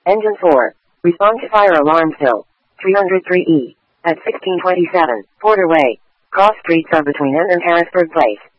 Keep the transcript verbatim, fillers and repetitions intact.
Engine four. Respond to fire alarm still. three oh three E. At sixteen twenty-seven, Porter Way. Cross streets are between N and Harrisburg Place.